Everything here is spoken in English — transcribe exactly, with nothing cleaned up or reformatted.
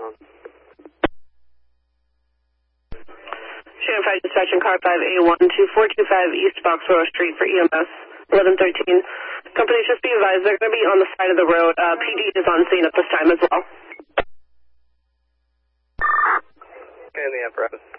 on. Shannon five dispatching car five A one two four two five East Boxborough Street for E M S eleven thirteen. Company, just be advised, they're going to be on the side of the road. Uh, P D is on scene at this time as well. Okay, in the apparatus.